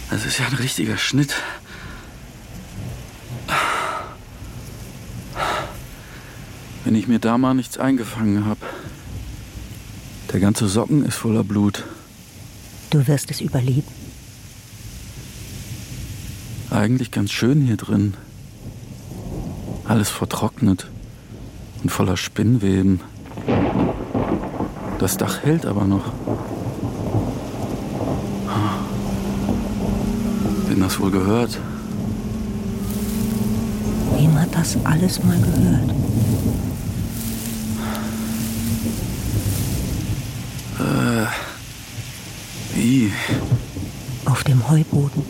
Das ist ja ein richtiger Schnitt. Wenn ich mir da mal nichts eingefangen habe. Der ganze Socken ist voller Blut. Du wirst es überleben. Eigentlich ganz schön hier drin. Alles vertrocknet und voller Spinnweben. Das Dach hält aber noch. Wem das wohl gehört? Wem hat das alles mal gehört? Wie? Auf dem Heuboden.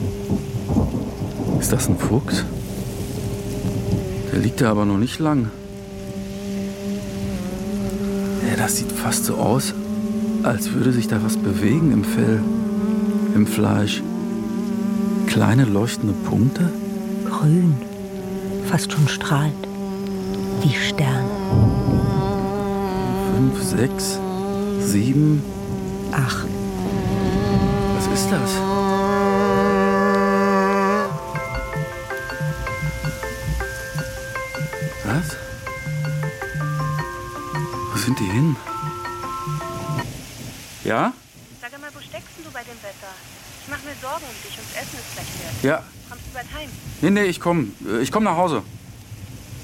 Ist das ein Fuchs? Der liegt da aber noch nicht lang. Ja, das sieht fast so aus, als würde sich da was bewegen im Fell, im Fleisch. Kleine leuchtende Punkte? Grün, fast schon strahlend, wie Sterne. 5, 6, 7, 8. Was ist das? Was? Wo sind die hin? Ja? Sag mal, wo steckst denn du bei dem Wetter? Ich mach mir Sorgen um dich und das Essen ist gleich fertig. Ja. Kommst du bald heim? Nee, ich komm nach Hause.